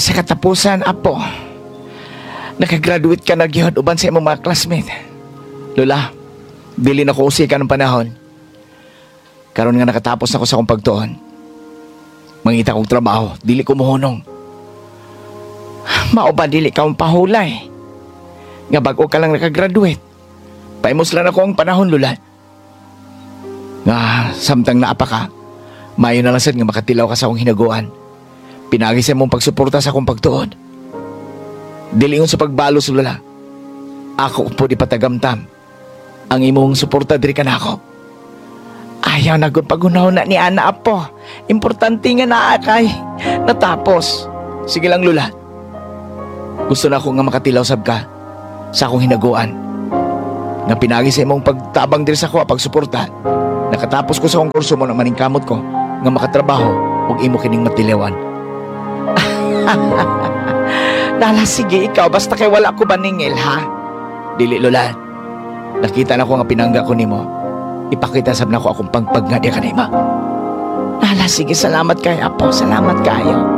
sa katapusan, apo, nakagraduate ka na gyud uban sa imong mga classmate. Lola, dili na ko usika ng panahon. Karon nga nakatapos ako sa akong pagtuon. Mangita kong trabaho, dili ko mohunong. Mao ba dili ka pahulay? Nga bago ka lang nakagraduate. Paimos lang ako ang panahon, Lola. Nga, samtang naapa ka, mayo na lang sad nga makatilaw ka sa akong hinaguan. Pinagi sa mong pagsuporta sa akong pagtuon. Dilingon sa pagbalos, Lola. Ako po di patagamtam. Ang imong suporta diri ka na ako. Ayaw na gud pagunaw na ni Ana, apo. Importante nga naa kay natapos. Sige lang, Lola. Gusto na ako nga makatilaw sab ka sa akong hinaguan. Nga pinagi sa imong pagtabang diri sa ako pagsuporta. Nakatapos ko sa akong kurso mo na maningkamot ko nga makatrabaho ug imo kining matilawan. Lala, sige ikaw basta kay wala ko baningil, ha? Dili, Lola. Nakita na ko nga pinangga ko nimo. Ipakita sab na ko akong pagpag nga di ka na ima. Lala, sige, salamat kay apo. Salamat kayo.